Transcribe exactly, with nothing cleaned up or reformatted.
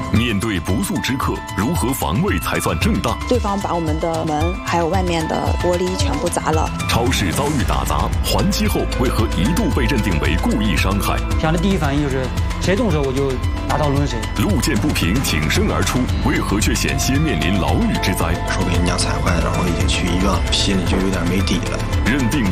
面对不速之客，如何防卫才算正当？ 对方把我们的门还有外面的玻璃全部砸了。 超市遭遇打砸，还击后为何一度被认定为故意伤害？ 想的第一反应就是谁动手我就打到抡谁。 路见不平挺身而出，为何却险些面临牢狱之灾？ 手给人家踩坏，然后已经去医院了，心里就有点没底了。 认定